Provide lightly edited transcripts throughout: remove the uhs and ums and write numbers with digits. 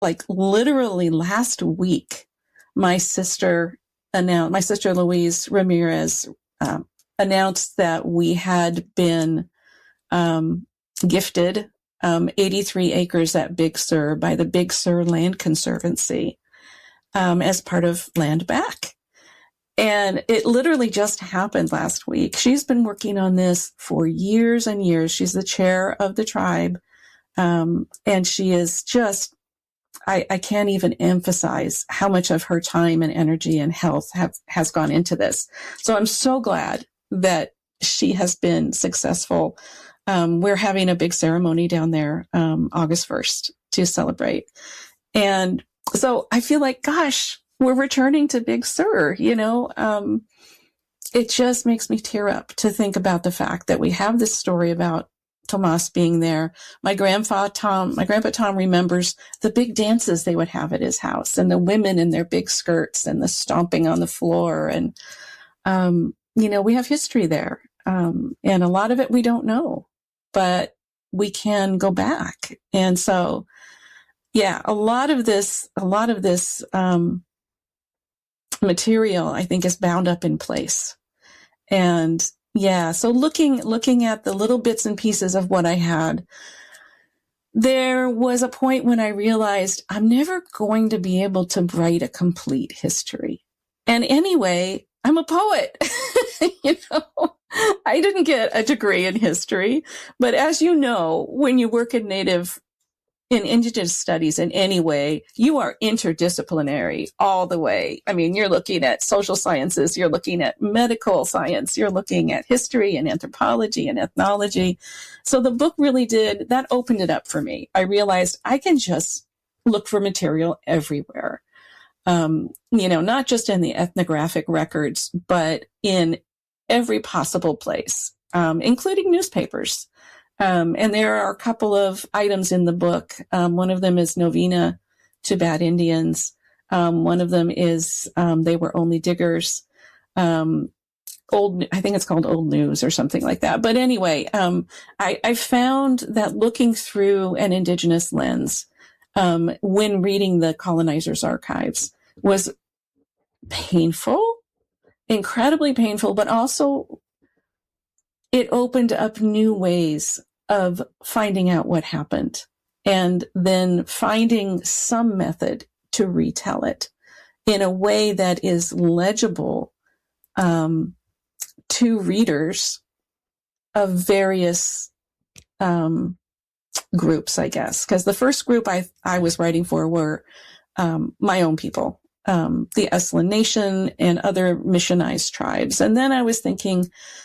like literally last week, my sister Louise Ramirez, announced that we had been gifted 83 acres at Big Sur by the Big Sur Land Conservancy as part of Land Back. And it literally just happened last week. She's been working on this for years and years. She's the chair of the tribe. And she is just, I can't even emphasize how much of her time and energy and health has gone into this. So I'm so glad that she has been successful. We're having a big ceremony down there, August 1st to celebrate. And so I feel like, gosh, we're returning to Big Sur, it just makes me tear up to think about the fact that we have this story about Tomas being there. My grandpa Tom remembers the big dances they would have at his house and the women in their big skirts and the stomping on the floor. And, we have history there. And a lot of it we don't know, but we can go back. And so, yeah, a lot of this, material, I think, is bound up in place. And yeah, so looking at the little bits and pieces of what I had, there was a point when I realized I'm never going to be able to write a complete history. And anyway, I'm a poet. I didn't get a degree in history, but as you know, when you work in Indigenous studies in any way, you are interdisciplinary all the way. I mean, you're looking at social sciences, you're looking at medical science, you're looking at history and anthropology and ethnology. So the book really that opened it up for me. I realized I can just look for material everywhere. Not just in the ethnographic records, but in every possible place, including newspapers. And there are a couple of items in the book. One of them is Novena to Bad Indians. One of them is They Were Only Diggers. I think it's called Old News or something like that. But anyway, I found that looking through an Indigenous lens when reading the colonizers' archives was painful, incredibly painful, but also it opened up new ways of finding out what happened and then finding some method to retell it in a way that is legible to readers of various groups, I guess. Because the first group I was writing for were my own people, the Esalen Nation and other missionized tribes. And then I was thinking,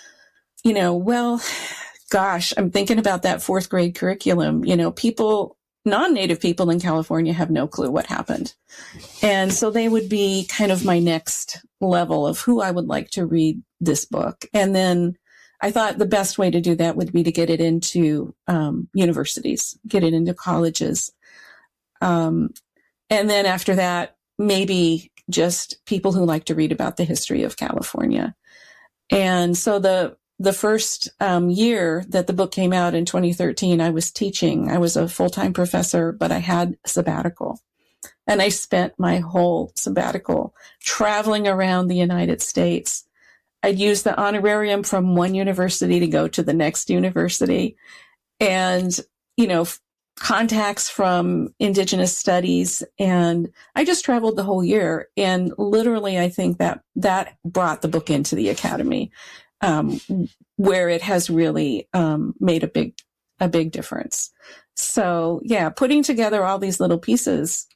gosh, I'm thinking about that fourth grade curriculum. Non-native people in California have no clue what happened. And so they would be kind of my next level of who I would like to read this book. And then I thought the best way to do that would be to get it into universities, get it into colleges. And then after that, maybe just people who like to read about the history of California. And so the first year that the book came out in 2013, I was teaching. I was a full-time professor, but I had a sabbatical. And I spent my whole sabbatical traveling around the United States. I'd use the honorarium from one university to go to the next university. And, contacts from Indigenous studies. And I just traveled the whole year. And literally, I think that brought the book into the academy. Where it has really made a big difference. So yeah, putting together all these little pieces,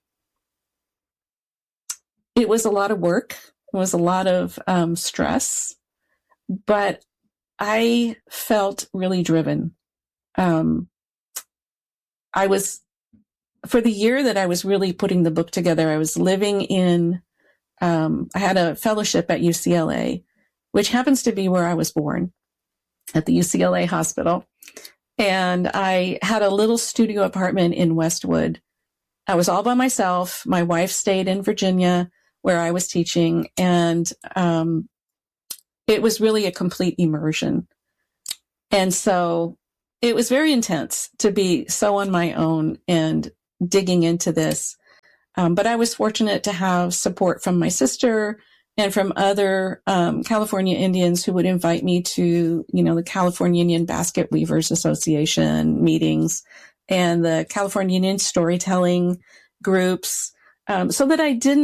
it was a lot of work. It was a lot of stress, but I felt really driven. For the year that I was really putting the book together, I was living in, I had a fellowship at UCLA, which happens to be where I was born, at the UCLA hospital. And I had a little studio apartment in Westwood. I was all by myself. My wife stayed in Virginia where I was teaching. And it was really a complete immersion. And so it was very intense to be so on my own and digging into this. But I was fortunate to have support from my sister and from other California Indians who would invite me to, the California Indian Basket Weavers Association meetings and the California Indian storytelling groups, so that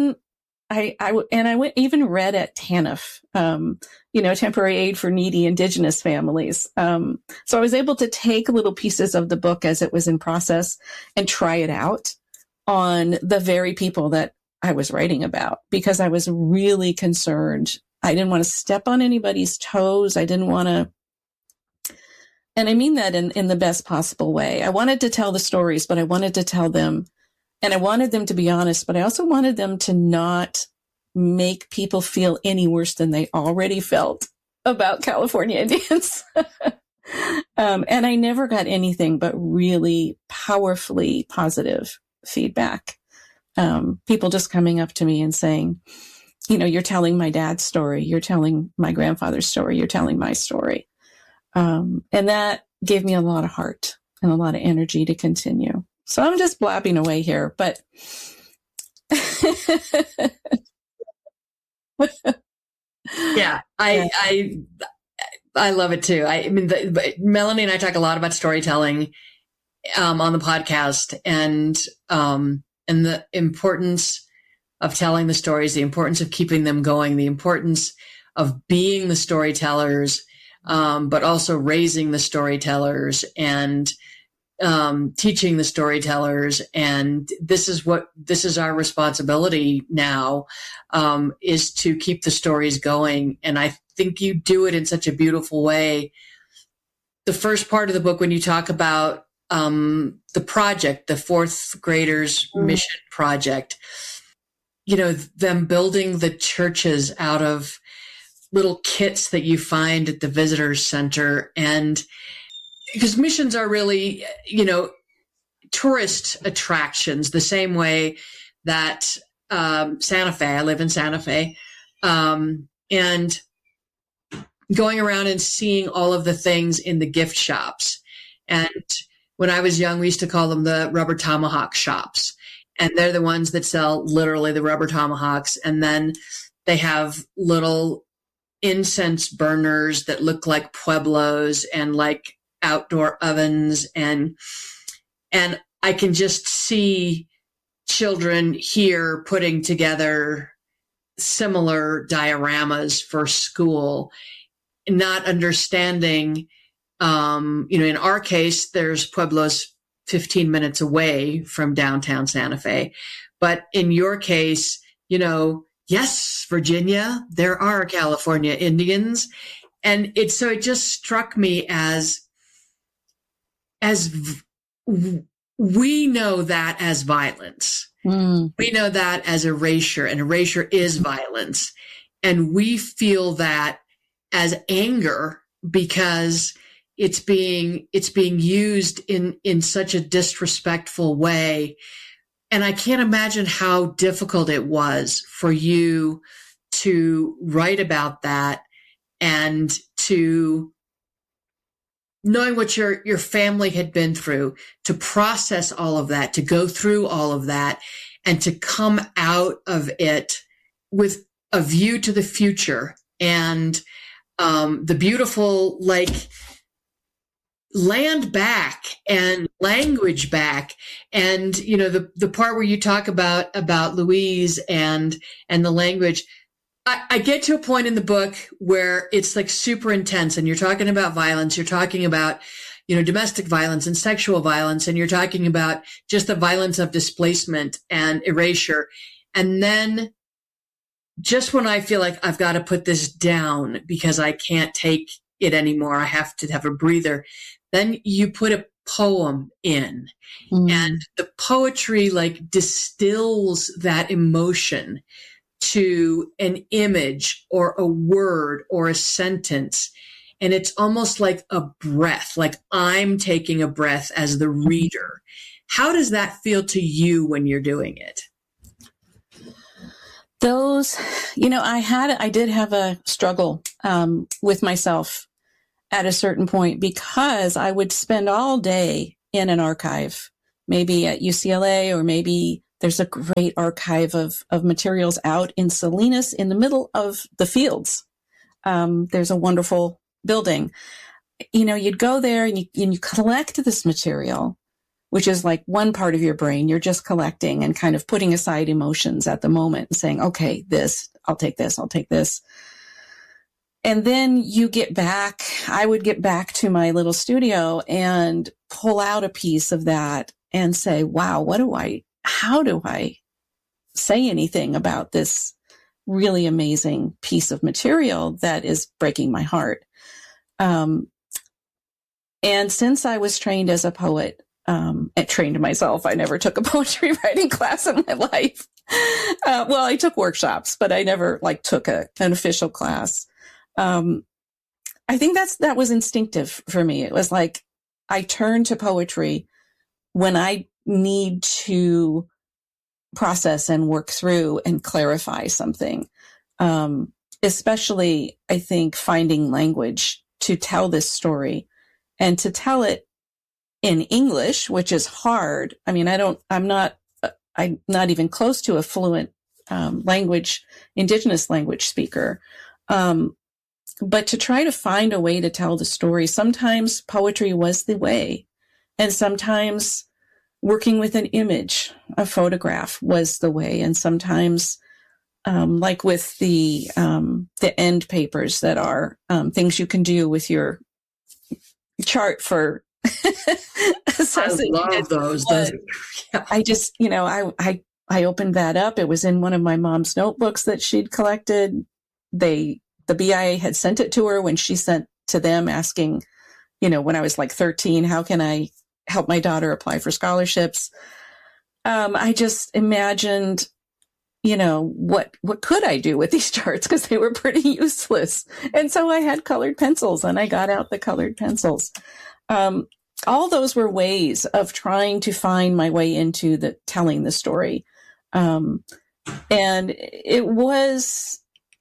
I went even read at TANF, Temporary Aid for Needy Indigenous Families. So I was able to take little pieces of the book as it was in process and try it out on the very people that I was writing about, because I was really concerned. I didn't want to step on anybody's toes. I didn't want to, and I mean that in the best possible way. I wanted to tell the stories, but I wanted to tell them, and I wanted them to be honest, but I also wanted them to not make people feel any worse than they already felt about California Indians. And I never got anything but really powerfully positive feedback. People just coming up to me and saying, you're telling my dad's story. You're telling my grandfather's story. You're telling my story. And that gave me a lot of heart and a lot of energy to continue. So I'm just blabbing away here, but yeah, I love it too. I mean, Melanie and I talk a lot about storytelling on the podcast, and the importance of telling the stories, the importance of keeping them going, the importance of being the storytellers, but also raising the storytellers and teaching the storytellers. And this is our responsibility now, is to keep the stories going. And I think you do it in such a beautiful way. The first part of the book, when you talk about the project, the fourth graders mission project, them building the churches out of little kits that you find at the visitors center. And because missions are really, tourist attractions, the same way that Santa Fe, I live in Santa Fe, and going around and seeing all of the things in the gift shops. And when I was young, we used to call them the rubber tomahawk shops. And they're the ones that sell literally the rubber tomahawks. And then they have little incense burners that look like pueblos and like outdoor ovens. And I can just see children here putting together similar dioramas for school, not understanding, in our case, there's pueblos 15 minutes away from downtown Santa Fe. But in your case, yes, Virginia, there are California Indians. And it just struck me as we know that as violence. We know that as erasure, and erasure is violence. And we feel that as anger because it's being used in such a disrespectful way. And I can't imagine how difficult it was for you to write about that, and to knowing what your family had been through, to process all of that, to go through all of that, and to come out of it with a view to the future and the beautiful, land back and language back. And, the part where you talk about Louise and the language, I get to a point in the book where it's super intense, and you're talking about violence. You're talking about, domestic violence and sexual violence. And you're talking about just the violence of displacement and erasure. And then just when I feel like I've got to put this down because I can't take it anymore, I have to have a breather, then you put a poem in, and the poetry distills that emotion to an image or a word or a sentence. And it's almost like a breath, like I'm taking a breath as the reader. How does that feel to you when you're doing it? I did have a struggle with myself at a certain point, because I would spend all day in an archive, maybe at UCLA or maybe There's a great archive of materials out in Salinas in the middle of the fields. There's a wonderful building. You'd go there and you collect this material, which is like one part of your brain. You're just collecting and kind of putting aside emotions at the moment and saying, okay, I'll take this. And then I would get back to my little studio and pull out a piece of that and say, wow, how do I say anything about this really amazing piece of material that is breaking my heart? And since I was trained as a poet, and trained myself, I never took a poetry writing class in my life. Well, I took workshops, but I never took an official class. I think that was instinctive for me. It was like I turn to poetry when I need to process and work through and clarify something. Especially, I think, finding language to tell this story and to tell it in English, which is hard. I mean, I'm not even close to a fluent indigenous language speaker. But to try to find a way to tell the story, sometimes poetry was the way, and sometimes working with an image, a photograph was the way, and sometimes, like with the end papers that are things you can do with your chart for. I love those. Yeah. I just, I opened that up. It was in one of my mom's notebooks that she'd collected. The BIA had sent it to her when she sent to them asking, when I was 13, how can I help my daughter apply for scholarships? I just imagined, what could I do with these charts? Because they were pretty useless. And so I had colored pencils and I got out the colored pencils. All those were ways of trying to find my way into telling the story. And it was,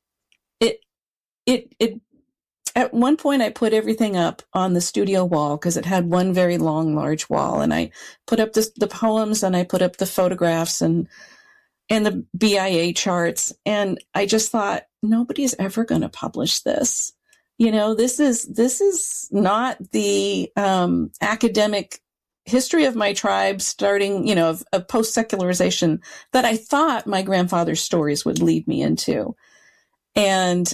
at one point I put everything up on the studio wall because it had one very long, large wall. And I put up the poems and I put up the photographs and the BIA charts. And I just thought, nobody's ever going to publish this. This is not the academic history of my tribe starting, of post-secularization that I thought my grandfather's stories would lead me into. And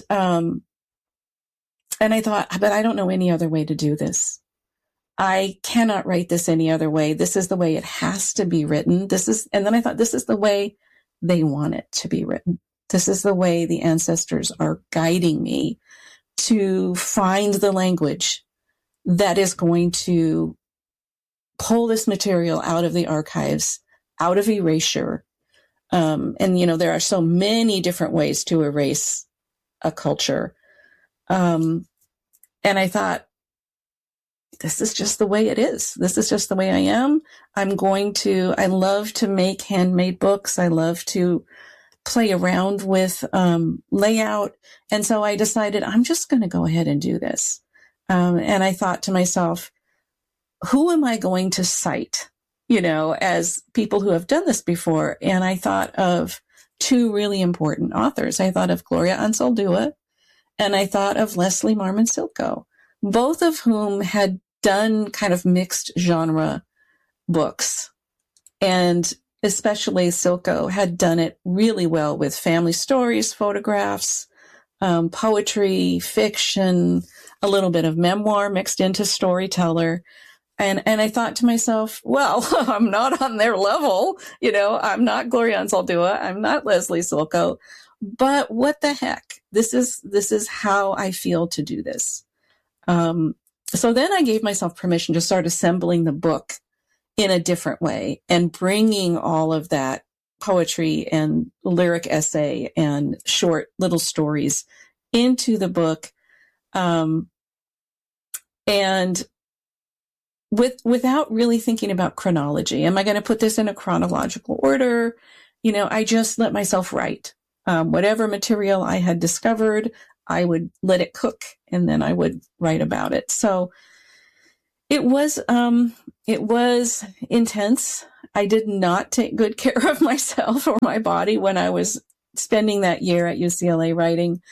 I thought, but I don't know any other way to do this. I cannot write this any other way. This is the way it has to be written. And then I thought, this is the way they want it to be written. This is the way the ancestors are guiding me to find the language that is going to pull this material out of the archives, out of erasure. And, there are so many different ways to erase a culture. And I thought, this is just the way it is. This is just the way I am. I love to make handmade books. I love to play around with layout. And so I decided I'm just going to go ahead and do this. And I thought to myself, who am I going to cite, as people who have done this before? And I thought of two really important authors. I thought of Gloria Anzaldúa and I thought of Leslie Marmon Silko, both of whom had done kind of mixed genre books. And especially Silko had done it really well with family stories, photographs, poetry, fiction, a little bit of memoir mixed into storyteller. And I thought to myself, well, I'm not on their level. I'm not Gloria Anzaldúa. I'm not Leslie Silko, but what the heck? This is how I feel to do this. So then I gave myself permission to start assembling the book in a different way and bringing all of that poetry and lyric essay and short little stories into the book. And without really thinking about chronology. Am I going to put this in a chronological order? I just let myself write. Whatever material I had discovered, I would let it cook and then I would write about it. So It was intense. I did not take good care of myself or my body when I was spending that year at UCLA writing.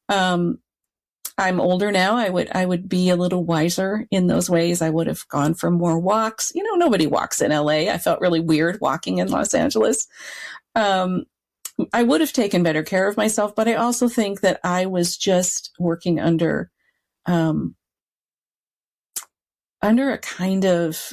I'm older now. I would be a little wiser in those ways. I would have gone for more walks. You know, nobody walks in LA. I felt really weird walking in Los Angeles. I would have taken better care of myself, but I also think that I was just working under a kind of,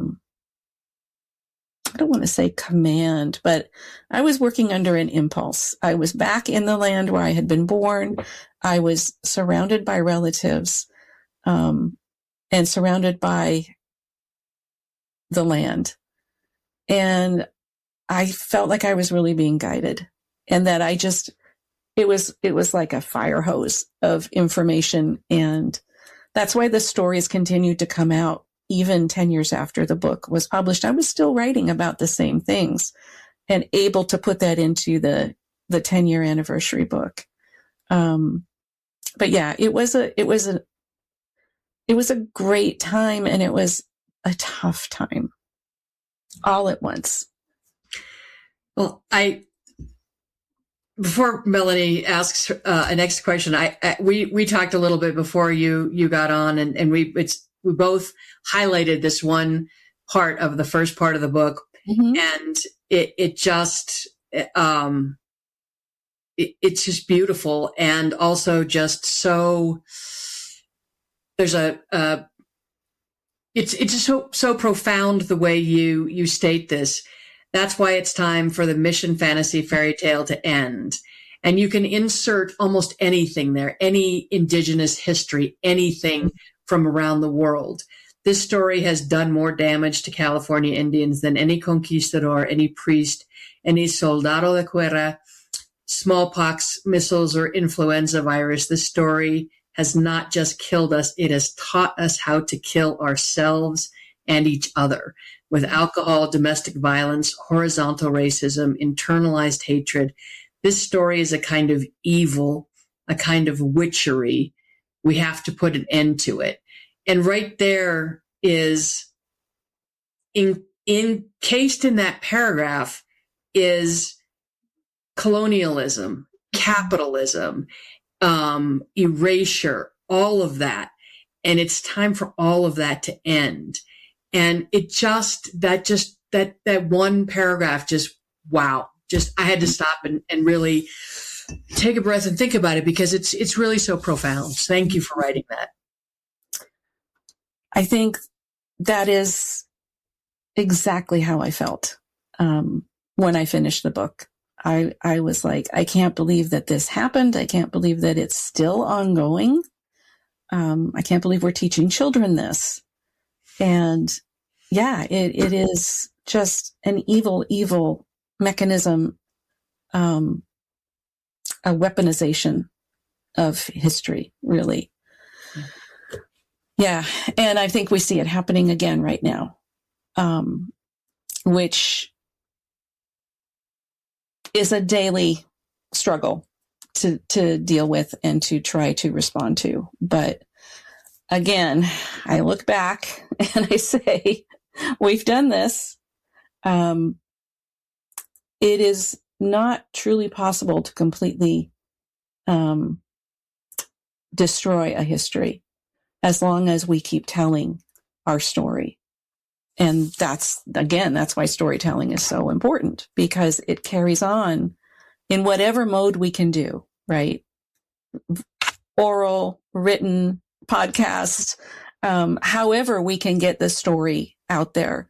I don't want to say command, but I was working under an impulse. I was back in the land where I had been born. I was surrounded by relatives, and surrounded by the land. And I felt like I was really being guided, and that it was like a fire hose of information. And that's why the stories continued to come out. Even 10 years after the book was published, I was still writing about the same things and able to put that into the 10-year anniversary book. But yeah, it was a great time, and it was a tough time all at once. Well, before Melanie asks a next question, we talked a little bit before you got on, and we both highlighted this one part of the first part of the book, and it's just beautiful, and also just so there's it's just so profound the way you state this. That's why it's time for the mission fantasy fairy tale to end. And you can insert almost anything there, any indigenous history, anything from around the world. This story has done more damage to California Indians than any conquistador, any priest, any soldado de guerra, smallpox, missiles, or influenza virus. This story has not just killed us, it has taught us how to kill ourselves and each other. With alcohol, domestic violence, horizontal racism, internalized hatred, this story is a kind of evil, a kind of witchery. We have to put an end to it. And right there is, encased in that paragraph, is colonialism, capitalism, erasure, all of that. And it's time for all of that to end. And that one paragraph wow. I had to stop and really take a breath and think about it, because it's really so profound. Thank you for writing that. I think that is exactly how I felt when I finished the book. I was like, I can't believe that this happened. I can't believe that it's still ongoing. I can't believe we're teaching children this. And yeah, it is just an evil mechanism, a weaponization of history, really. Yeah. And I think we see it happening again right now, which is a daily struggle to deal with and to try to respond to. But again, I look back and I say, we've done this. It is not truly possible to completely destroy a history as long as we keep telling our story. And that's why storytelling is so important, because it carries on in whatever mode we can do, right? Oral, written, podcast, however we can get the story out there.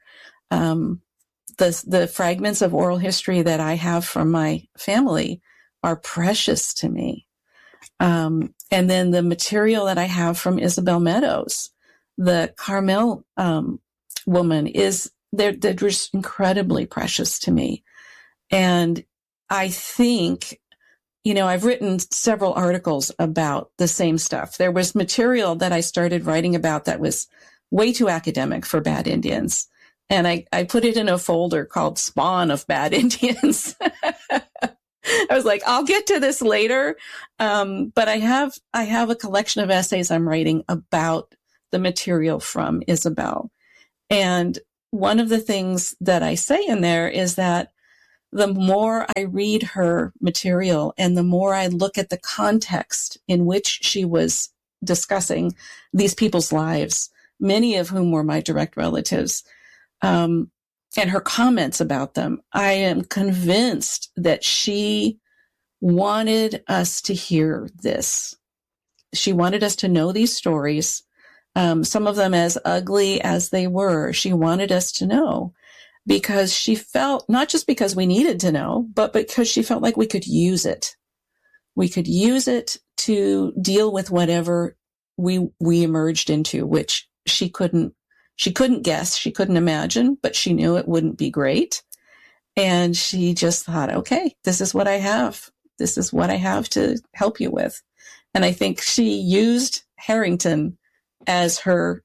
The fragments of oral history that I have from my family are precious to me. And then the material that I have from Isabel Meadows, the Carmel woman, they're just incredibly precious to me. And I think, I've written several articles about the same stuff. There was material that I started writing about that was way too academic for Bad Indians. And I put it in a folder called Spawn of Bad Indians. I was like, I'll get to this later. But I have a collection of essays I'm writing about the material from Isabel. And one of the things that I say in there is that the more I read her material and the more I look at the context in which she was discussing these people's lives, many of whom were my direct relatives, and her comments about them, I am convinced that she wanted us to hear this. She wanted us to know these stories, some of them as ugly as they were. She wanted us to know because she felt, not just because we needed to know, but because she felt like we could use it. We could use it to deal with whatever we emerged into, which she couldn't guess, she couldn't imagine, but she knew it wouldn't be great. And she just thought, okay, this is what I have. This is what I have to help you with. And I think she used Harrington as her,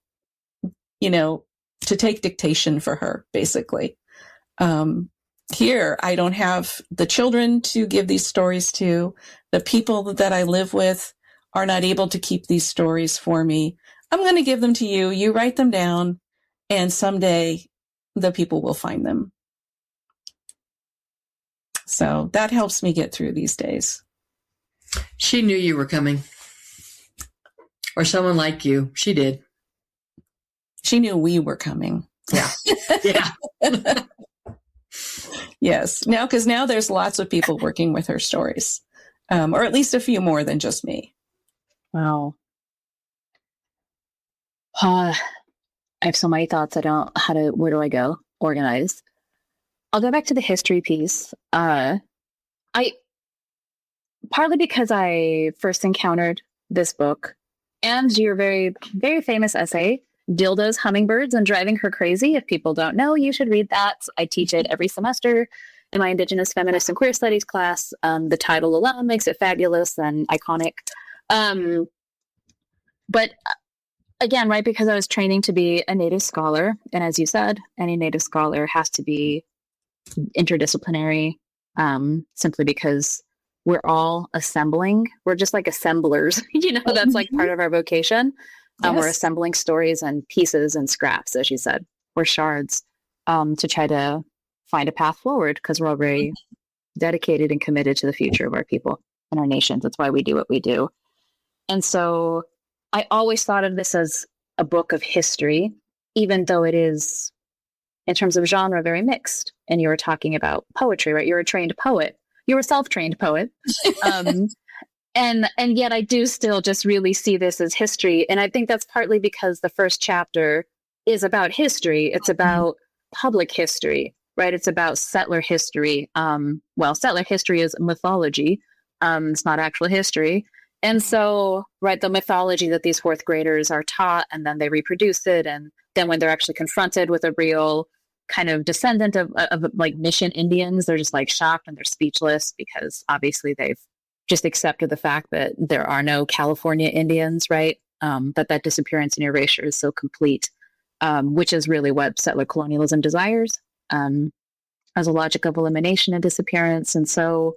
to take dictation for her, basically. Here, I don't have the children to give these stories to. The people that I live with are not able to keep these stories for me. I'm going to give them to you. You write them down, and someday the people will find them. So that helps me get through these days. She knew you were coming. Or someone like you. She did. She knew we were coming. Yeah. Yeah. Yes. Because now there's lots of people working with her stories, or at least a few more than just me. Wow. I have so many thoughts. Where do I go? Organize. I'll go back to the history piece. Partly because I first encountered this book and your very, very famous essay, Dildos, Hummingbirds, and Driving Her Crazy. If people don't know, you should read that. I teach it every semester in my Indigenous Feminist and Queer Studies class. The title alone makes it fabulous and iconic. But again, right, because I was training to be a Native scholar, and as you said, any Native scholar has to be interdisciplinary, simply because we're all assembling. We're just like assemblers, that's like part of our vocation. Yes. We're assembling stories and pieces and scraps, as you said, or shards, to try to find a path forward, because we're all very dedicated and committed to the future of our people and our nations. That's why we do what we do. And so I always thought of this as a book of history, even though it is, in terms of genre, very mixed. And you were talking about poetry, right? You're a trained poet. You're a self-trained poet. And yet I do still just really see this as history. And I think that's partly because the first chapter is about history. It's about public history, right? It's about settler history. Settler history is mythology. It's not actual history. And so, right, the mythology that these fourth graders are taught, and then they reproduce it. And then when they're actually confronted with a real kind of descendant of like Mission Indians, they're just like shocked and they're speechless, because obviously they've just accepted the fact that there are no California Indians, right? That disappearance and erasure is so complete, which is really what settler colonialism desires, as a logic of elimination and disappearance. And so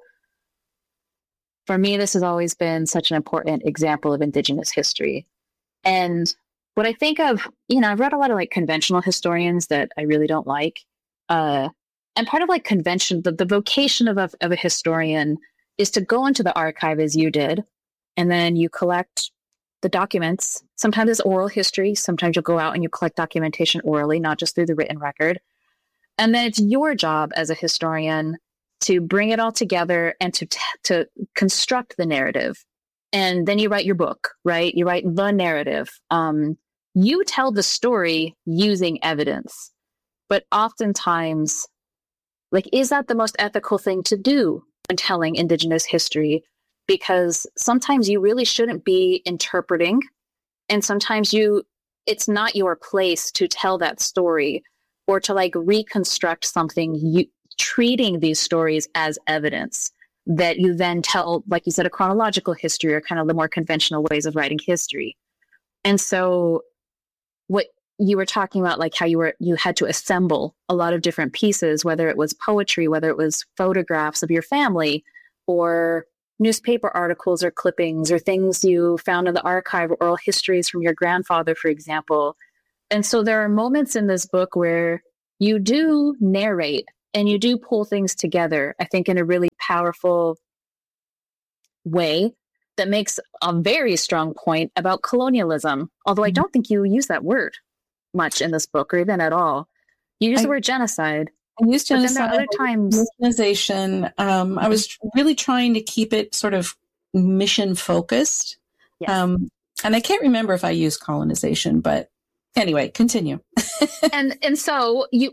for me, this has always been such an important example of Indigenous history. And what I think of, I've read a lot of like conventional historians that I really don't like. And part of like convention, the vocation of a historian is to go into the archive as you did, and then you collect the documents. Sometimes it's oral history. Sometimes you'll go out and you collect documentation orally, not just through the written record. And then it's your job as a historian to bring it all together and to construct the narrative. And then you write your book, right? You write the narrative. You tell the story using evidence, but oftentimes, like, is that the most ethical thing to do when telling Indigenous history? Because sometimes you really shouldn't be interpreting, and sometimes it's not your place to tell that story or to like reconstruct something, treating these stories as evidence that you then tell, like you said, a chronological history, or kind of the more conventional ways of writing history. And so what you were talking about, like how you had to assemble a lot of different pieces, whether it was poetry, whether it was photographs of your family, or newspaper articles or clippings or things you found in the archive, or oral histories from your grandfather, for example. And so there are moments in this book where you do narrate and you do pull things together, I think, in a really powerful way that makes a very strong point about colonialism. Although I don't think you use that word much in this book, or even at all. You use the word genocide. I used genocide. But then there are other times. Colonization. I was really trying to keep it sort of mission focused. Yes. And I can't remember if I used colonization, but anyway, continue. and so you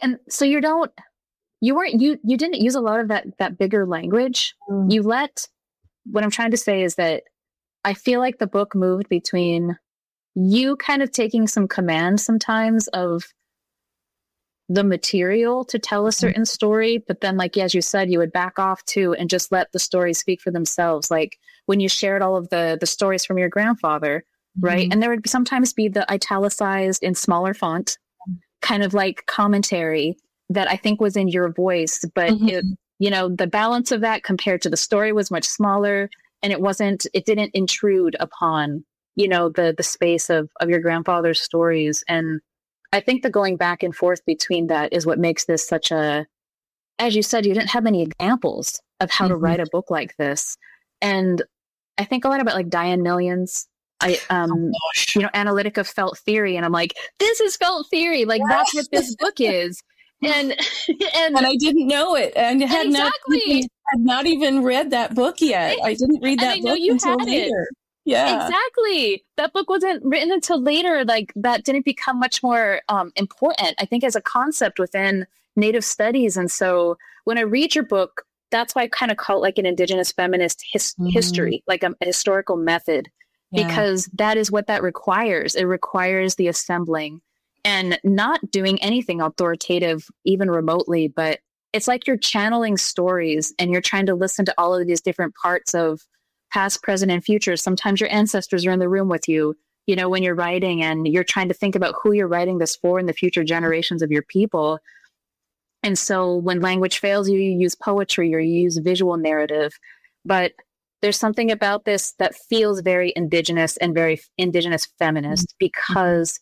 didn't use a lot of that bigger language. You let, what I'm trying to say is that I feel like the book moved between you kind of taking some command sometimes of the material to tell a certain story, but then, like, as you said, you would back off too and just let the stories speak for themselves. Like when you shared all of the stories from your grandfather, right? And there would sometimes be the italicized in smaller font kind of like commentary that I think was in your voice, but it, the balance of that compared to the story was much smaller, and it didn't intrude upon, the space of your grandfather's stories. And I think the going back and forth between that is what makes this such a, as you said, you didn't have many examples of how to write a book like this. And I think a lot about like Diane Millions, analytic of felt theory. And I'm like, this is felt theory. Like that's what this book is. And I didn't know it. And had not even read that book yet. I didn't read that book until later. Yeah, exactly. That book wasn't written until later. Like that didn't become much more important, I think, as a concept within Native studies. And so when I read your book, that's why I kind of call it like an Indigenous feminist history, like a historical method, because that is what that requires. It requires the assembling and not doing anything authoritative, even remotely, but it's like you're channeling stories and you're trying to listen to all of these different parts of past, present, and future. Sometimes your ancestors are in the room with you, when you're writing, and you're trying to think about who you're writing this for and the future generations of your people. And so when language fails you, you use poetry or you use visual narrative. But there's something about this that feels very Indigenous and very Indigenous feminist because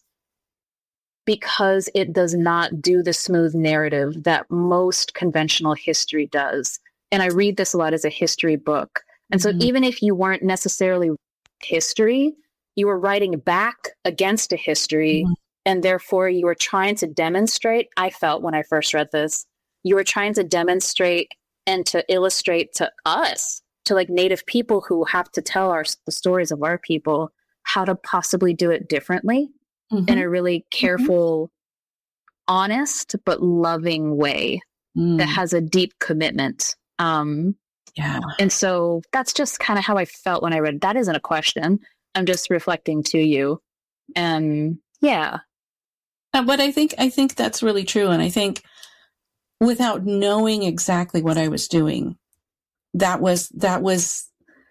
it does not do the smooth narrative that most conventional history does. And I read this a lot as a history book. And so even if you weren't necessarily history, you were writing back against a history, and therefore you were trying to demonstrate, I felt when I first read this, you were trying to demonstrate and to illustrate to us, to like Native people who have to tell the stories of our people, how to possibly do it differently in a really careful, honest, but loving way that has a deep commitment. And so that's just kind of how I felt when I read. That isn't a question. I'm just reflecting to you. But I think that's really true. And I think without knowing exactly what I was doing, that was the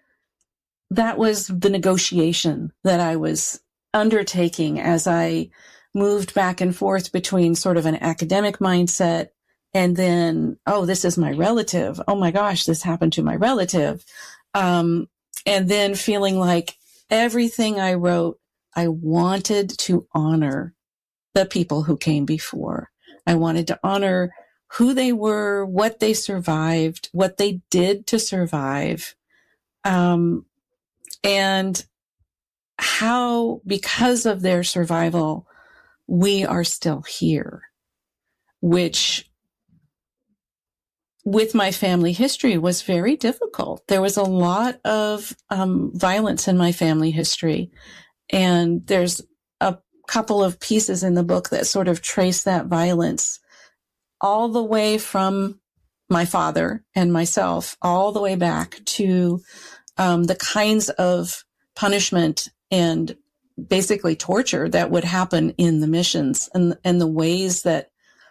negotiation that I was undertaking as I moved back and forth between sort of an academic mindset and then, oh, this is my relative. Oh my gosh, this happened to my relative. And then feeling like everything I wrote, I wanted to honor the people who came before. I wanted to honor who they were, what they survived, what they did to survive, and how, because of their survival, we are still here, which with my family history was very difficult. There was a lot of violence in my family history. And there's a couple of pieces in the book that sort of trace that violence all the way from my father and myself, all the way back to the kinds of punishment and basically torture that would happen in the missions, and the ways that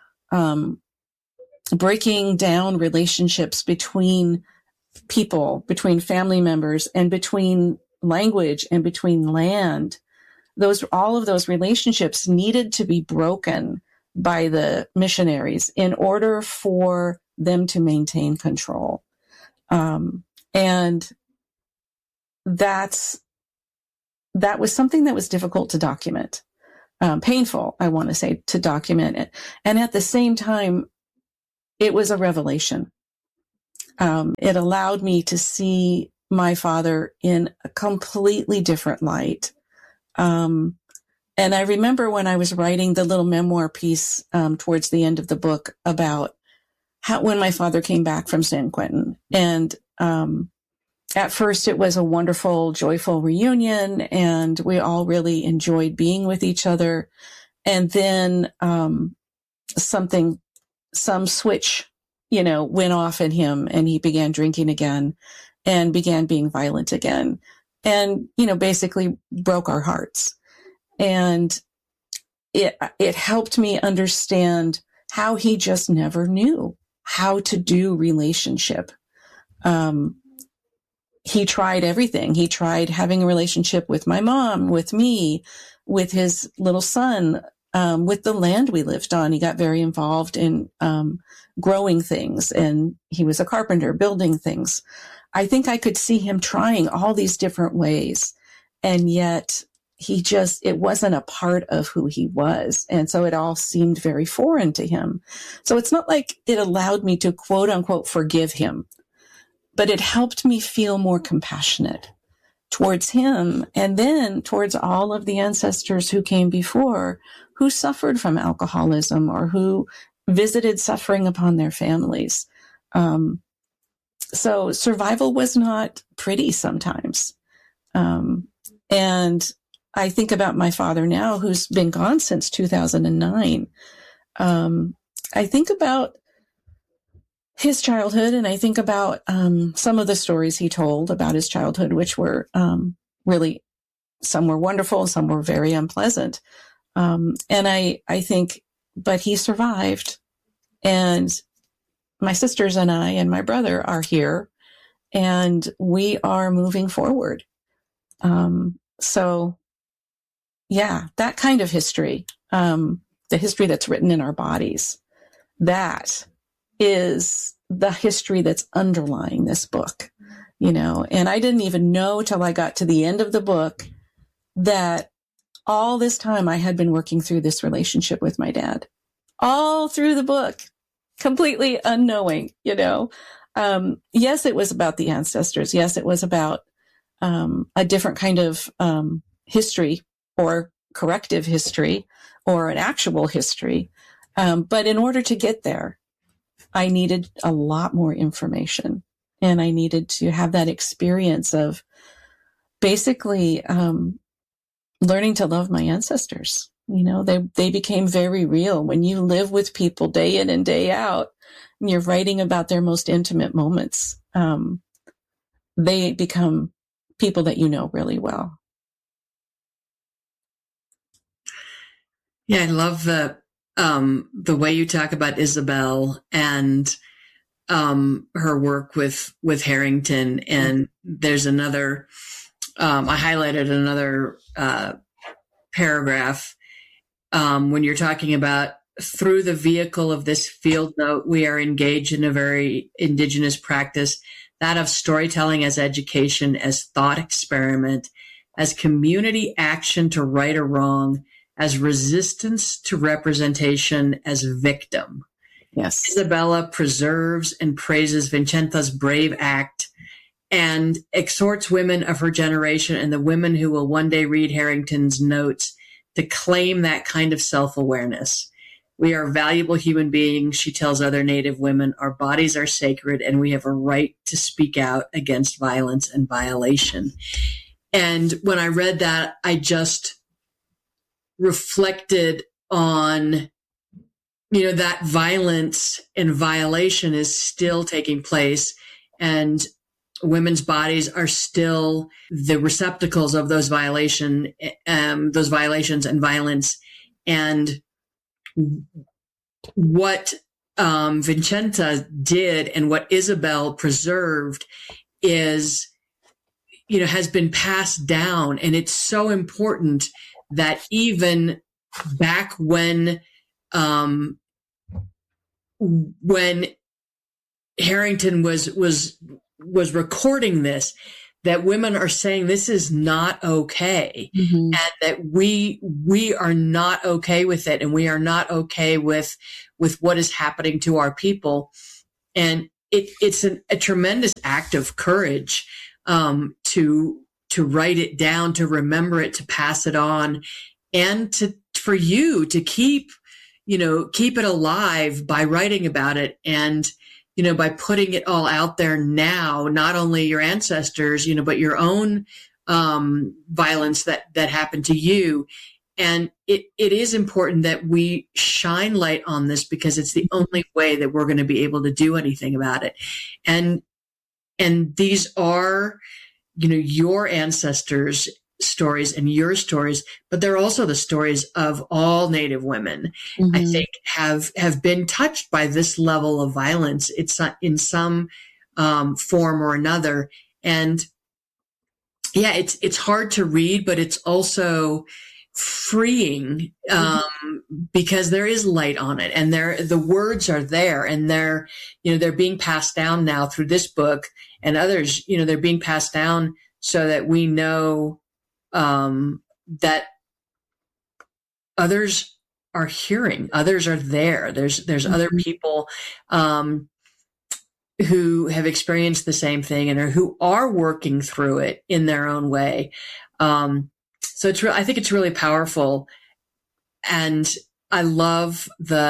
breaking down relationships between people, between family members, and between language and between land, all of those relationships needed to be broken by the missionaries in order for them to maintain control. And that was something that was difficult to document, painful, I want to say, to document it. And at the same time, it was a revelation. It allowed me to see my father in a completely different light. And I remember when I was writing the little memoir piece towards the end of the book about when my father came back from San Quentin. And at first it was a wonderful, joyful reunion, and we all really enjoyed being with each other. And then some switch, went off in him, and he began drinking again and began being violent again, and, basically broke our hearts. And it helped me understand how he just never knew how to do relationship. He tried everything. He tried having a relationship with my mom, with me, with his little son, with the land we lived on. He got very involved in growing things, and he was a carpenter, building things. I think I could see him trying all these different ways, and yet it wasn't a part of who he was. And so it all seemed very foreign to him. So it's not like it allowed me to quote unquote forgive him, but it helped me feel more compassionate towards him, and then towards all of the ancestors who came before, who suffered from alcoholism or who visited suffering upon their families. So survival was not pretty sometimes. And I think about my father now, who's been gone since 2009. I think about his childhood, and I think about some of the stories he told about his childhood, which were really, some were wonderful, some were very unpleasant. And I think, but he survived, and my sisters and I and my brother are here, and we are moving forward. So yeah, that kind of history, the history that's written in our bodies, that is the history that's underlying this book, and I didn't even know till I got to the end of the book that all this time I had been working through this relationship with my dad, all through the book, completely unknowing, Yes, it was about the ancestors. Yes, it was about a different kind of history, or corrective history, or an actual history. But in order to get there, I needed a lot more information, and I needed to have that experience of basically learning to love my ancestors. They became very real. When you live with people day in and day out, and you're writing about their most intimate moments, they become people that you know really well. Yeah, I love the way you talk about Isabel and her work with Harrington. And there's another, I highlighted another paragraph when you're talking about, through the vehicle of this field note, we are engaged in a very indigenous practice, that of storytelling as education, as thought experiment, as community action to right or wrong, as resistance to representation, as victim. Yes. Isabella preserves and praises Vincenta's brave act and exhorts women of her generation and the women who will one day read Harrington's notes to claim that kind of self-awareness. We are valuable human beings, she tells other Native women. Our bodies are sacred, and we have a right to speak out against violence and violation. And when I read that, I just reflected on, that violence and violation is still taking place, and women's bodies are still the receptacles of those violations and violence. And what Vincenta did and what Isabel preserved is, has been passed down. And it's so important that even back when Harrington was was recording this, that women are saying this is not okay, and that we are not okay with it, and we are not okay with what is happening to our people. And it's a tremendous act of courage to write it down, to remember it, to pass it on, and for you to keep it alive by writing about it, and by putting it all out there now, not only your ancestors, but your own violence that happened to you. And it is important that we shine light on this, because it's the only way that we're going to be able to do anything about it. And these are, your ancestors' stories and your stories, but they're also the stories of all Native women, I think, have been touched by this level of violence. It's in some form or another. And yeah, it's hard to read, but it's also freeing, because there is light on it, and the words are there, and they're being passed down now through this book and others. They're being passed down so that we know that others are hearing, others are there. There's other people who have experienced the same thing, and who are working through it in their own way. So I think it's really powerful, and I love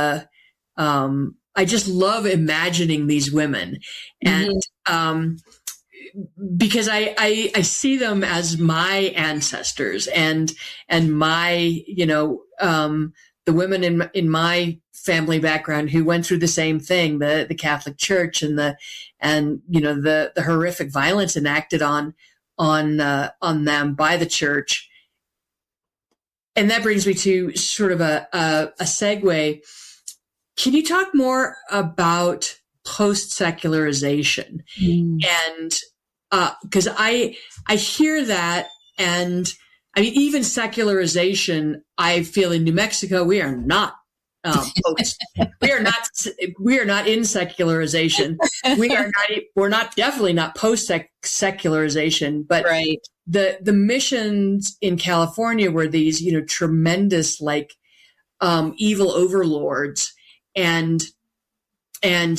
I just love imagining these women, and because I see them as my ancestors, and my, the women in my family background who went through the same thing, the Catholic Church, and the horrific violence enacted on them by the church. And that brings me to sort of a segue. Can you talk more about post-secularization? And because I hear that, and I mean, even secularization, I feel in New Mexico, we are not we are not in secularization. We're definitely not post-secularization, but right. The missions in California were these, tremendous, like, evil overlords, and then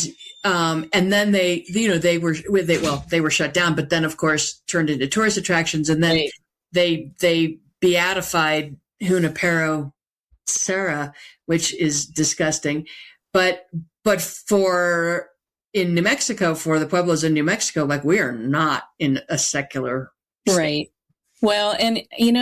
they were shut down, but then of course turned into tourist attractions, and then they beatified Junipero Serra, which is disgusting, but in New Mexico, for the Pueblos in New Mexico, like, we are not in a secular state. Right. Well, and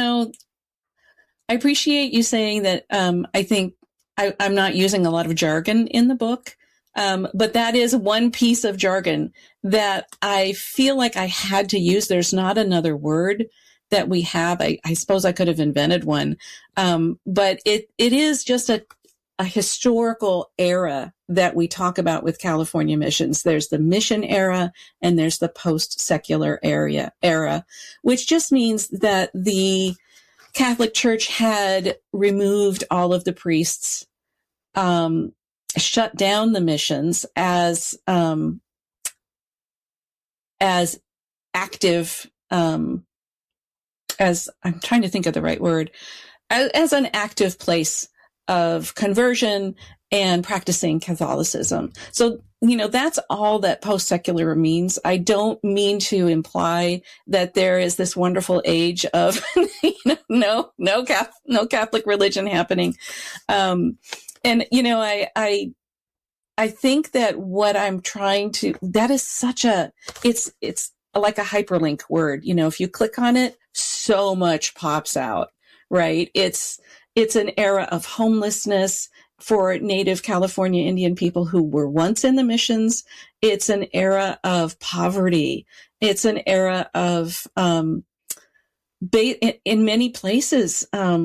I appreciate you saying that. I think I'm not using a lot of jargon in the book, but that is one piece of jargon that I feel like I had to use. There's not another word that we have. I suppose I could have invented one, but it is just a historical era that we talk about with California missions. There's the mission era, and there's the post-secular era, which just means that the Catholic Church had removed all of the priests, shut down the missions as active, as I'm trying to think of the right word, as an active place of conversion and practicing Catholicism. So, that's all that post-secular means. I don't mean to imply that there is this wonderful age of, no Catholic religion happening. And, I think that what I'm trying to, that is such it's like a hyperlink word. If you click on it, so much pops out, right? It's an era of homelessness for Native California Indian people who were once in the missions. It's an era of poverty. It's an era of, in many places,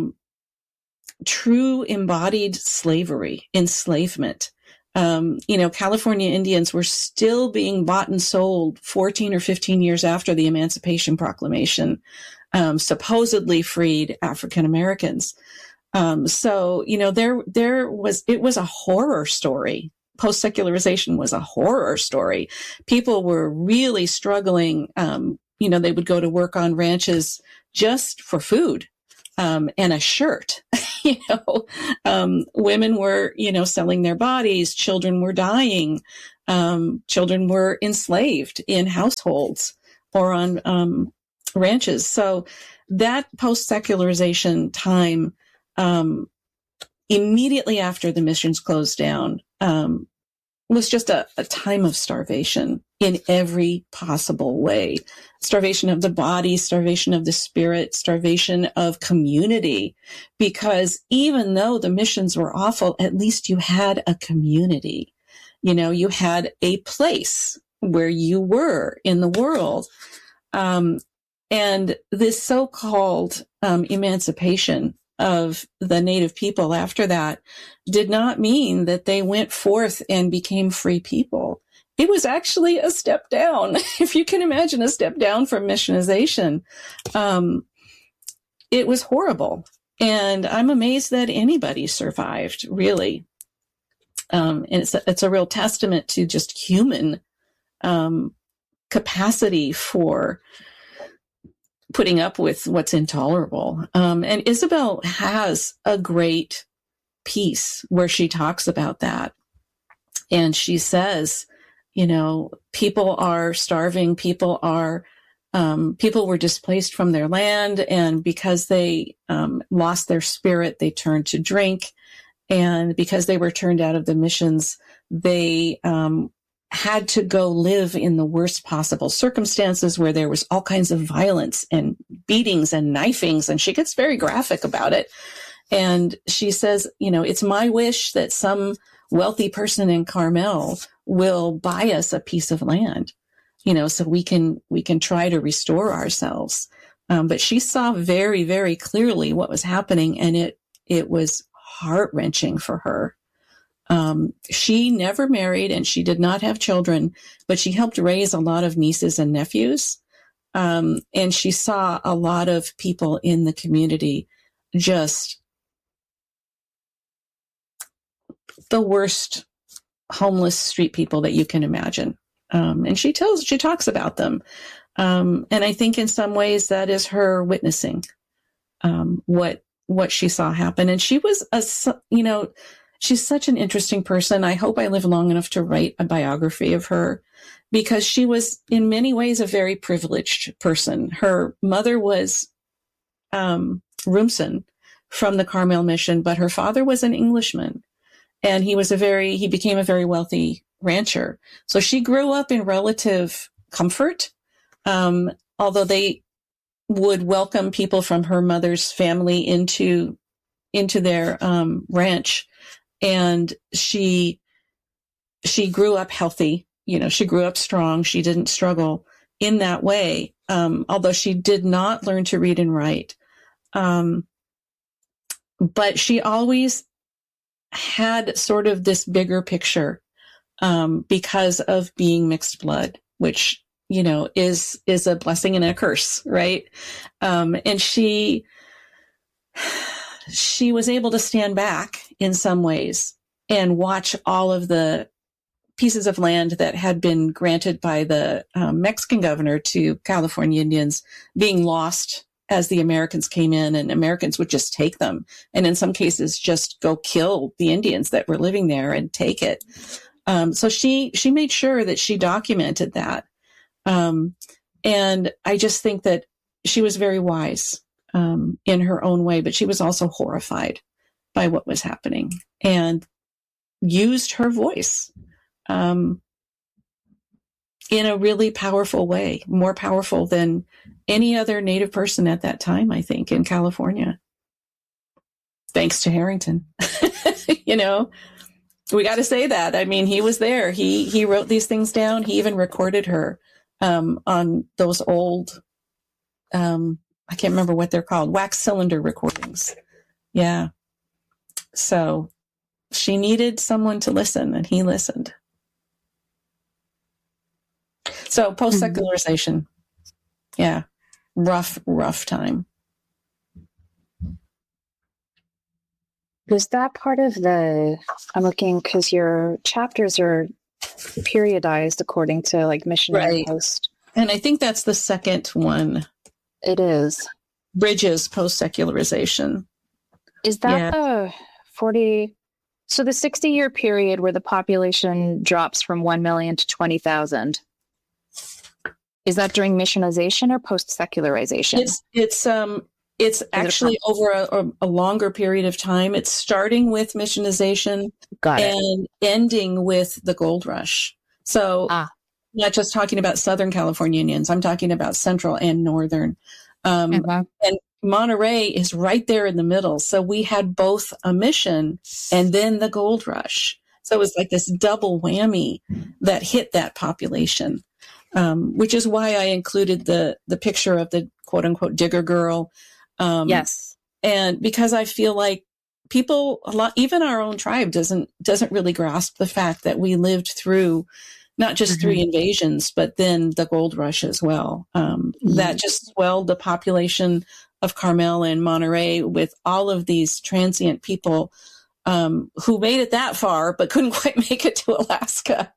true embodied slavery, enslavement. California Indians were still being bought and sold 14 or 15 years after the Emancipation Proclamation, supposedly freed African Americans. So, it was a horror story post-secularization was a horror story. People were really struggling. They would go to work on ranches just for food, and a shirt. Women were, selling their bodies. Children were dying. Children were enslaved in households or on ranches. So that post-secularization time, immediately after the missions closed down, was just a time of starvation in every possible way. Starvation of the body, starvation of the spirit, starvation of community. Because even though the missions were awful, at least you had a community. You had a place where you were in the world. And this so-called emancipation of the Native people after that did not mean that they went forth and became free people. It was actually a step down. If you can imagine a step down from missionization, it was horrible. And I'm amazed that anybody survived, really. And it's a real testament to just human capacity for putting up with what's intolerable. And Isabel has a great piece where she talks about that. And she says, people are starving, people were displaced from their land, and because they lost their spirit, they turned to drink. And because they were turned out of the missions, they had to go live in the worst possible circumstances where there was all kinds of violence and beatings and knifings. And she gets very graphic about it. And she says, it's my wish that some wealthy person in Carmel will buy us a piece of land, so we can try to restore ourselves. But she saw very, very clearly what was happening, and it was heart-wrenching for her. She never married and she did not have children, but she helped raise a lot of nieces and nephews. And she saw a lot of people in the community, just the worst homeless street people that you can imagine. And she talks about them. And I think in some ways that is her witnessing, what she saw happen. And she was she's such an interesting person. I hope I live long enough to write a biography of her, because she was in many ways a very privileged person. Her mother was Rumsen from the Carmel Mission, but her father was an Englishman, and he became a very wealthy rancher. So she grew up in relative comfort, although they would welcome people from her mother's family into their ranch. And she grew up healthy, she grew up strong. She didn't struggle in that way. Although she did not learn to read and write. But she always had sort of this bigger picture, because of being mixed blood, which, is a blessing and a curse, right? And she was able to stand back in some ways and watch all of the pieces of land that had been granted by the Mexican governor to California Indians being lost as the Americans came in, and Americans would just take them. And in some cases, just go kill the Indians that were living there and take it. So she made sure that she documented that. And I just think that she was very wise in her own way, but she was also horrified by what was happening and used her voice in a really powerful way, more powerful than any other Native person at that time, I think, in California. Thanks to Harrington. We got to say that. I mean, he was there. He wrote these things down. He even recorded her on those old, I can't remember what they're called, wax cylinder recordings. Yeah. So she needed someone to listen, and he listened. So post-secularization. Yeah. Rough time. Was that part of I'm looking because your chapters are periodized according to like missionary Right. post. And I think that's the second one. It is. Bridges post-secularization. Is that the 40? So the 60-year period where the population drops from 1 million to 20,000. Is that during missionization or post-secularization? It's actually over a longer period of time. It's starting with missionization and ending with the gold rush. So not just talking about Southern California Indians, I'm talking about Central and Northern. And Monterey is right there in the middle. So we had both a mission and then the gold rush. So it was like this double whammy that hit that population, which is why I included the picture of the quote unquote digger girl. Yes. And because I feel like people a lot, even our own tribe doesn't really grasp the fact that we lived through not just 3 invasions, but then the gold rush as well. That just swelled the population of Carmel and Monterey with all of these transient people who made it that far, but couldn't quite make it to Alaska,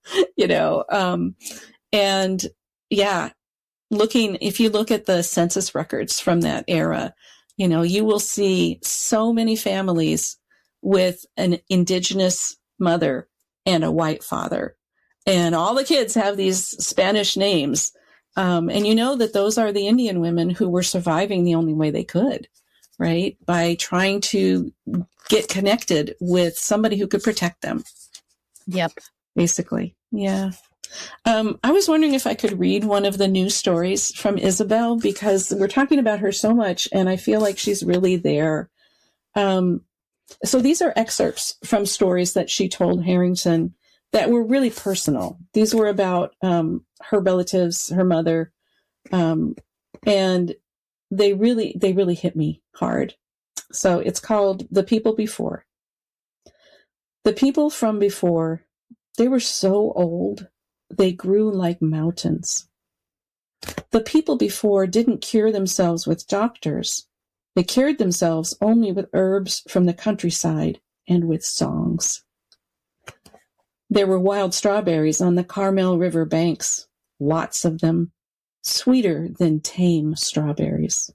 and yeah, if you look at the census records from that era, you will see so many families with an indigenous mother and a white father. And all the kids have these Spanish names. And that those are the Indian women who were surviving the only way they could, right? By trying to get connected with somebody who could protect them. Yep. Basically. Yeah. I was wondering if I could read one of the news stories from Isabel, because we're talking about her so much and I feel like she's really there. So these are excerpts from stories that she told Harrington that were really personal. These were about her relatives, her mother, and they really hit me hard. So it's called The People Before. The people from before, they were so old, they grew like mountains. The people before didn't cure themselves with doctors. They cured themselves only with herbs from the countryside and with songs. There were wild strawberries on the Carmel River banks, lots of them, sweeter than tame strawberries.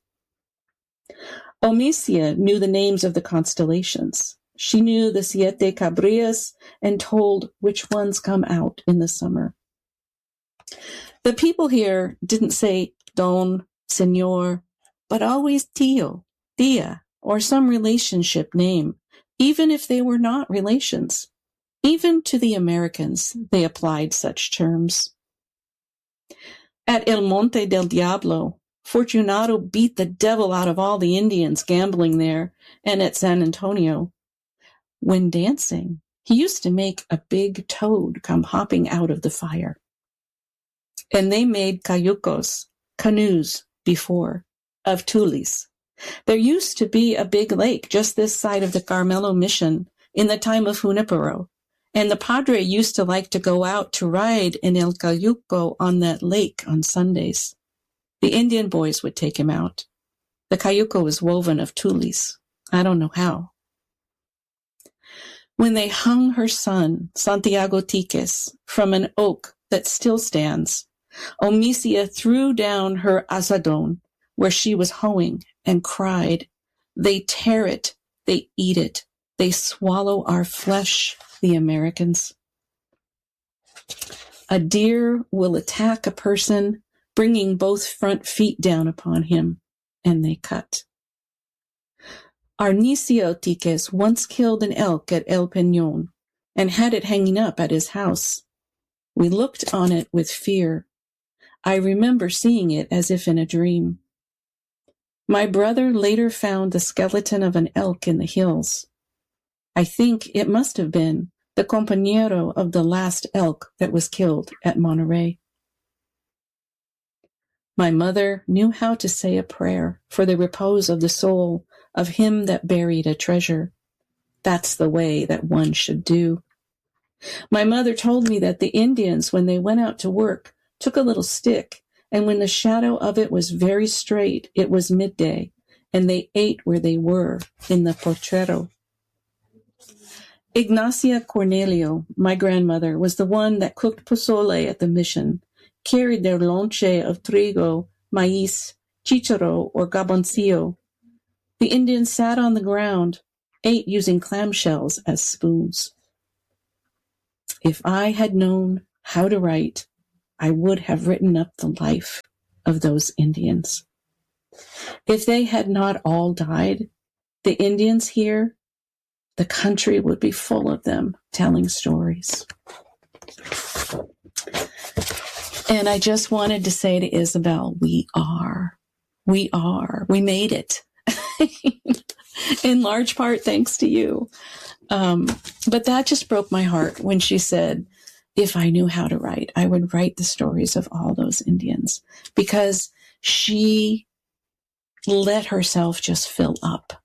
Omicia knew the names of the constellations. She knew the Siete Cabrillas and told which ones come out in the summer. The people here didn't say don, senor, but always tío, tía, or some relationship name, even if they were not relations. Even to the Americans, they applied such terms. At El Monte del Diablo, Fortunato beat the devil out of all the Indians gambling there, and at San Antonio. When dancing, he used to make a big toad come hopping out of the fire. And they made cayucos, canoes, before, of tules. There used to be a big lake just this side of the Carmelo mission in the time of Junipero, and the padre used to like to go out to ride in El Cayuco on that lake on Sundays. The Indian boys would take him out. The cayuco was woven of tules. I don't know how. When they hung her son, Santiago Tiques, from an oak that still stands, Omicia threw down her azadon where she was hoeing and cried, "They tear it, they eat it, they swallow our flesh, the Americans." A deer will attack a person, bringing both front feet down upon him, and they cut. Arnicio Tiques once killed an elk at El Peñón and had it hanging up at his house. We looked on it with fear. I remember seeing it as if in a dream. My brother later found the skeleton of an elk in the hills. I think it must have been the compañero of the last elk that was killed at Monterey. My mother knew how to say a prayer for the repose of the soul of him that buried a treasure. That's the way that one should do. My mother told me that the Indians, when they went out to work, took a little stick, and when the shadow of it was very straight, it was midday, and they ate where they were, in the potrero. Ignacia Cornelio, my grandmother, was the one that cooked pozole at the mission, carried their lonche of trigo, maíz, chicharo, or gaboncillo. The Indians sat on the ground, ate using clamshells as spoons. If I had known how to write, I would have written up the life of those Indians. If they had not all died, the Indians here, the country would be full of them telling stories. And I just wanted to say to Isabel, we made it. In large part, thanks to you. But that just broke my heart when she said, if I knew how to write, I would write the stories of all those Indians, because she let herself just fill up.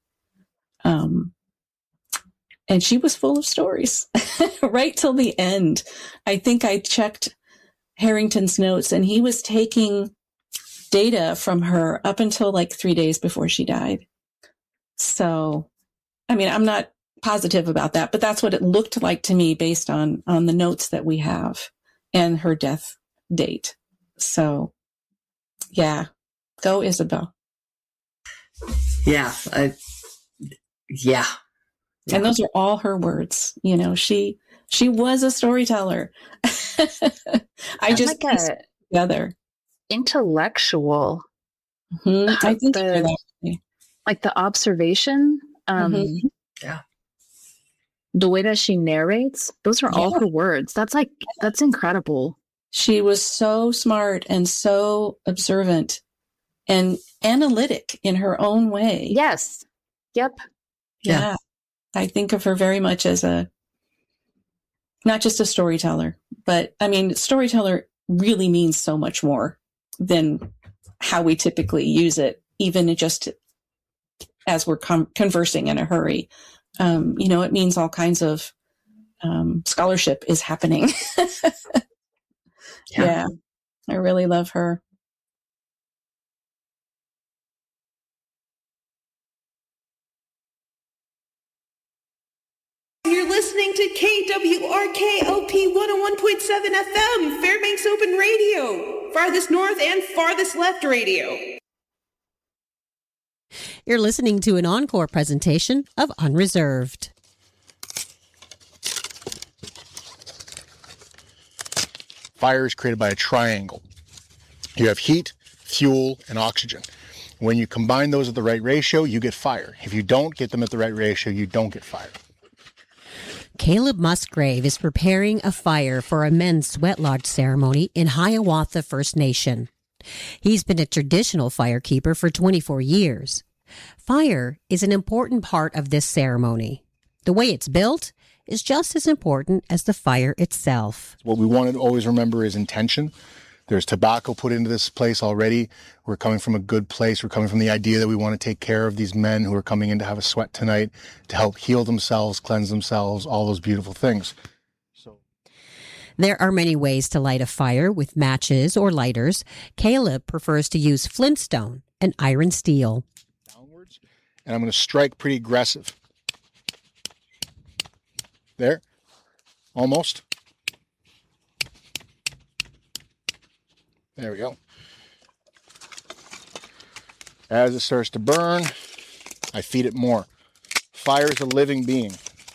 And she was full of stories right till the end. I think I checked Harrington's notes, and he was taking data from her up until like 3 days before she died. So, I mean, I'm not positive about that, but that's what it looked like to me based on the notes that we have and her death date. So, yeah, go Isabel. Yeah. Yeah. And those are all her words. You know, she was a storyteller. I just like a together intellectual. Mm-hmm. I think like the observation. Yeah. The way that she narrates, those are all her words. That's incredible. She was so smart and so observant and analytic in her own way. Yes. Yep. Yeah. I think of her very much as not just a storyteller, but I mean, storyteller really means so much more than how we typically use it, even just as we're conversing in a hurry. It means all kinds of scholarship is happening. Yeah, I really love her. You're listening to KWRK-LP 101.7 FM, Fairbanks Open Radio, farthest north and farthest left radio. You're listening to an encore presentation of Unreserved. Fire is created by a triangle. You have heat, fuel, and oxygen. When you combine those at the right ratio, you get fire. If you don't get them at the right ratio, you don't get fire. Caleb Musgrave is preparing a fire for a men's sweat lodge ceremony in Hiawatha First Nation. He's been a traditional firekeeper for 24 years. Fire is an important part of this ceremony. The way it's built is just as important as the fire itself. What we want to always remember is intention. There's tobacco put into this place already. We're coming from a good place. We're coming from the idea that we want to take care of these men who are coming in to have a sweat tonight, to help heal themselves, cleanse themselves, all those beautiful things. There are many ways to light a fire with matches or lighters. Caleb prefers to use flintstone and iron steel. Downwards, and I'm going to strike pretty aggressive. There, almost. There we go. As it starts to burn, I feed it more. Fire is a living being.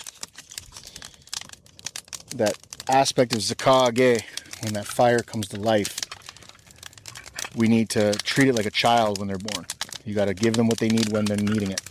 That aspect of Zakage, when that fire comes to life, we need to treat it like a child when they're born. You got to give them what they need when they're needing it.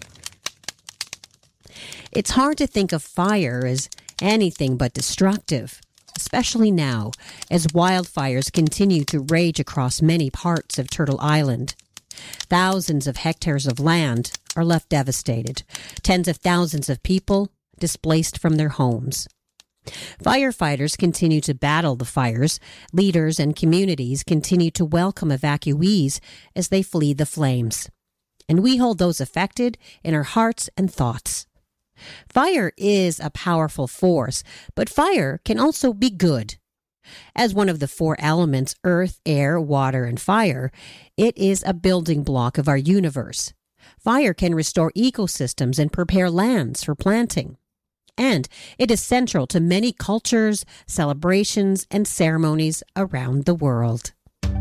It's hard to think of fire as anything but destructive, especially now as wildfires continue to rage across many parts of Turtle Island. Thousands of hectares of land are left devastated, tens of thousands of people displaced from their homes. Firefighters continue to battle the fires. Leaders and communities continue to welcome evacuees as they flee the flames. And we hold those affected in our hearts and thoughts. Fire is a powerful force, but fire can also be good. As one of the four elements, earth, air, water, and fire, it is a building block of our universe. Fire can restore ecosystems and prepare lands for planting. and it is central to many cultures, celebrations, and ceremonies around the world.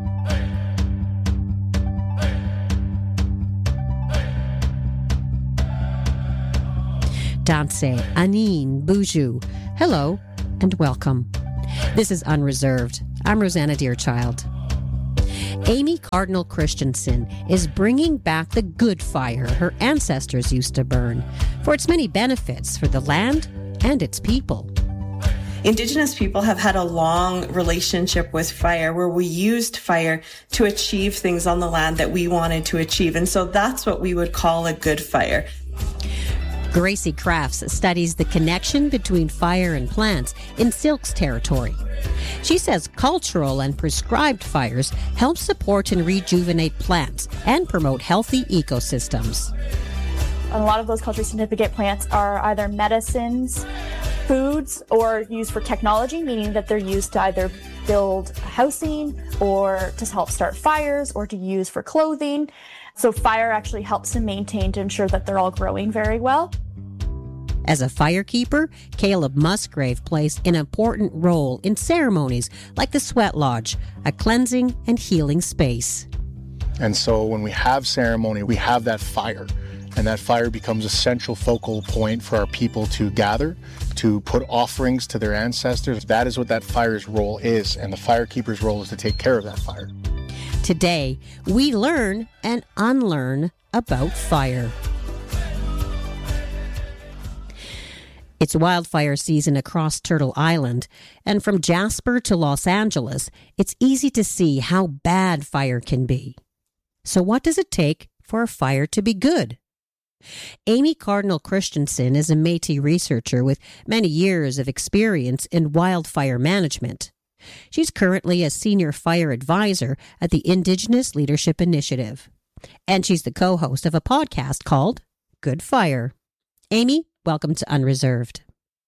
Danse Anine Buju. Hello and welcome. This is Unreserved. I'm Rosanna Deerchild. Amy Cardinal Christensen is bringing back the good fire her ancestors used to burn for its many benefits for the land and its people. Indigenous people have had a long relationship with fire where we used fire to achieve things on the land that we wanted to achieve. And so that's what we would call a good fire. Gracie Crafts studies the connection between fire and plants in Syilx territory. She says cultural and prescribed fires help support and rejuvenate plants and promote healthy ecosystems. A lot of those culturally significant plants are either medicines, foods, or used for technology, meaning that they're used to either build housing or to help start fires or to use for clothing. So fire actually helps to maintain to ensure that they're all growing very well. As a firekeeper, Caleb Musgrave plays an important role in ceremonies like the Sweat Lodge, a cleansing and healing space. And so when we have ceremony, we have that fire. And that fire becomes a central focal point for our people to gather, to put offerings to their ancestors. That is what that fire's role is. And the firekeeper's role is to take care of that fire. Today, we learn and unlearn about fire. It's wildfire season across Turtle Island, and from Jasper to Los Angeles, it's easy to see how bad fire can be. So what does it take for a fire to be good? Amy Cardinal Christensen is a Métis researcher with many years of experience in wildfire management. She's currently a senior fire advisor at the Indigenous Leadership Initiative, and she's the co-host of a podcast called Good Fire. Amy, welcome to Unreserved.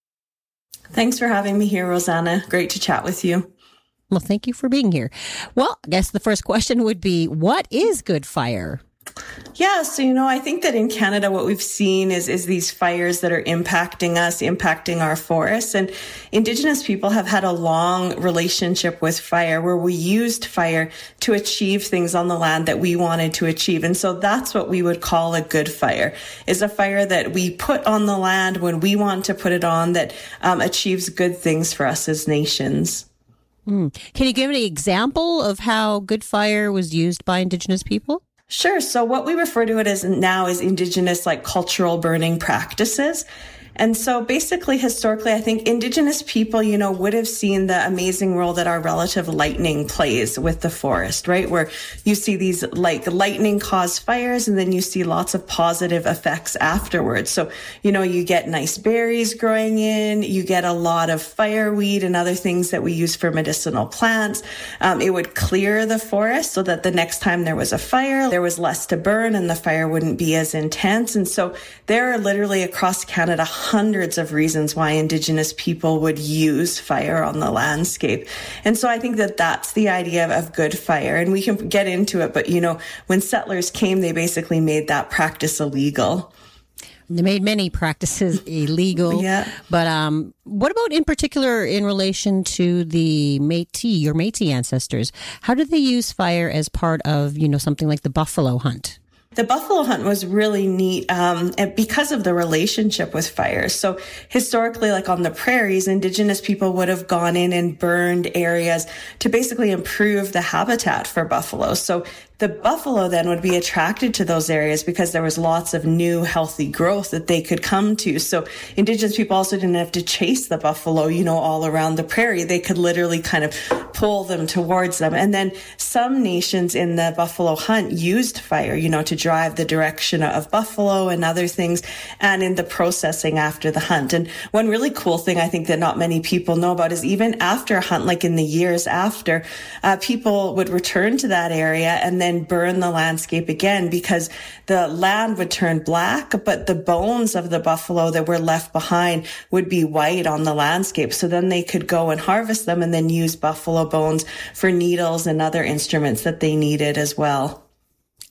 Thanks for having me here, Rosanna. Great to chat with you. Well, thank you for being here. Well, I guess the first question would be, what is good fire? Yeah, so, I think that in Canada, what we've seen is these fires that are impacting us, impacting our forests. And Indigenous people have had a long relationship with fire where we used fire to achieve things on the land that we wanted to achieve. And so that's what we would call a good fire, is a fire that we put on the land when we want to put it on that achieves good things for us as nations. Can you give an example of how good fire was used by Indigenous people? Sure. So what we refer to it as now is Indigenous cultural burning practices. And so basically, historically, I think Indigenous people, would have seen the amazing role that our relative lightning plays with the forest, right? Where you see these lightning cause fires and then you see lots of positive effects afterwards. So, you get nice berries growing in, you get a lot of fireweed and other things that we use for medicinal plants. It would clear the forest so that the next time there was a fire, there was less to burn and the fire wouldn't be as intense. And so there are literally across Canada hundreds of reasons why Indigenous people would use fire on the landscape. And so I think that that's the idea of good fire. And we can get into it, but when settlers came, they basically made that practice illegal. They made many practices illegal. Yeah. But what about in particular in relation to the your Métis ancestors? How did they use fire as part of, something like the buffalo hunt? The buffalo hunt was really neat because of the relationship with fire. So historically, on the prairies, Indigenous people would have gone in and burned areas to basically improve the habitat for buffalo. So the buffalo then would be attracted to those areas because there was lots of new healthy growth that they could come to. So Indigenous people also didn't have to chase the buffalo, all around the prairie. They could literally kind of pull them towards them. And then some nations in the buffalo hunt used fire, to drive the direction of buffalo and other things, and in the processing after the hunt. And one really cool thing I think that not many people know about is even after a hunt, in the years after, people would return to that area and then burn the landscape again because the land would turn black, but the bones of the buffalo that were left behind would be white on the landscape. So then they could go and harvest them and then use buffalo bones for needles and other instruments that they needed as well.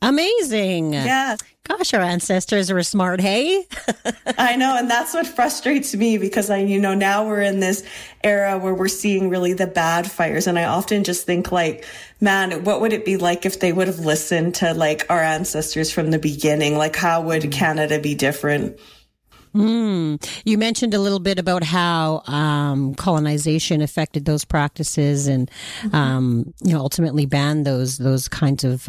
Amazing. Yeah. Gosh, our ancestors were smart, hey? I know. And that's what frustrates me because now we're in this era where we're seeing really the bad fires. And I often just think like, man, what would it be like if they would have listened to like our ancestors from the beginning? Like, how would Canada be different? You mentioned a little bit about how colonization affected those practices and ultimately banned those kinds of